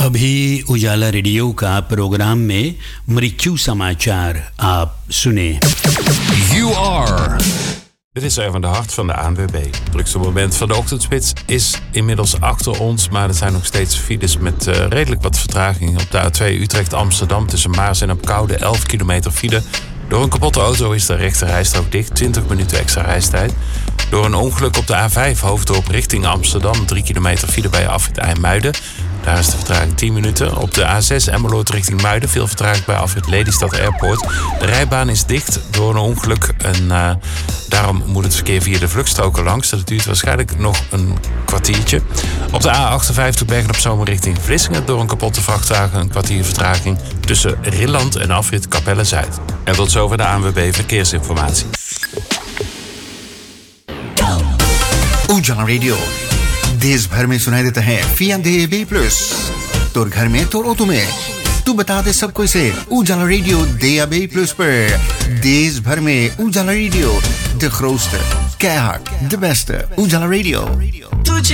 अभी उजाला रेडियो का प्रोग्राम में मृत्यु समाचार आप सुने. You are. Dit is Erwin de Hart van de ANWB. Het drukste moment van de ochtendspits is inmiddels achter ons, maar er zijn nog steeds files met redelijk wat vertraging. Op de A2 Utrecht-Amsterdam tussen Maars en Apkoude 11 kilometer file. Door een kapotte auto is de rechterrijstrook dicht, 20 minuten extra reistijd. Door een ongeluk op de A5 Hoofddorp richting Amsterdam, 3 kilometer file bij afrit IJmuiden. Daar is de vertraging 10 minuten. Op de A6 Emmeloord richting Muiden, veel vertraging bij afrit Lelystad Airport. De rijbaan is dicht door een ongeluk en daarom moet het verkeer via de vluchtstroken langs. Dat duurt waarschijnlijk nog een kwartiertje. Op de A58 Bergen op Zoom richting Vlissingen door een kapotte vrachtwagen een kwartier vertraging tussen Rilland en afrit Capelle-Zuid. En tot zover de ANWB Verkeersinformatie. उजाला रेडियो देश भर में सुनाई देता है DAB+. तोर घर में तोर तुम्हें तू बता दे सबको इसे उजाला रेडियो DAB+ पर देश भर में उजाला radio de grootste, keihard, de beste उजाला रेडियो.